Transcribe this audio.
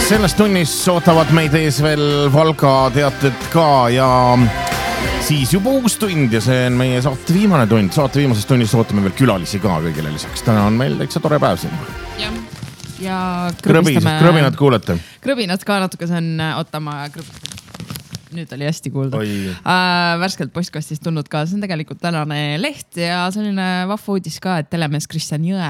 Selles tunnis ootavad meid ees veel Valga teated ka ja siis juba uus tund ja see on meie saate viimane tund. Saate viimases tunnis ootame veel külalisi ka kõigile lisaks. Täna on meil täitsa tore päev siin. Ja krõbinad kuulete? Krõbinad ka natuke, see on ootama nüüd oli hästi kuulda. Värskelt postkastist tulnud ka, see on tegelikult tänane leht ja selline vahva uudis ka, et telemees Kristjan Jõe